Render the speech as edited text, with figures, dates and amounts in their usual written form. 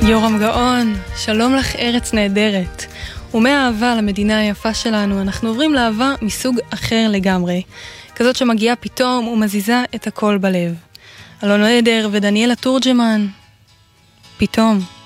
יורם גאון, שלום לך ארץ נהדרת. ומהאהבה למדינה היפה שלנו אנחנו עוברים לאהבה מסוג אחר לגמרי, כזאת שמגיעה פתאום ומזיזה את הכל בלב. אלון עדר ודניאלה תורג'מן, פתאום.